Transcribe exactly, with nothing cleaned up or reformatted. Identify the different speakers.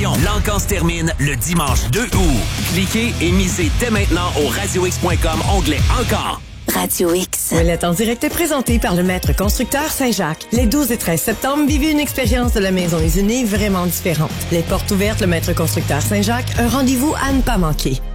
Speaker 1: L'Encan se termine le dimanche deux août. Cliquez et misez dès maintenant au radio x point com, onglet Encore.
Speaker 2: Radio X.
Speaker 3: Ouellette en direct est présenté par le maître constructeur Saint-Jacques. Les douze et treize septembre, vivez une expérience de la maison usinée vraiment différente. Les portes ouvertes, le maître constructeur Saint-Jacques, un rendez-vous à ne pas manquer.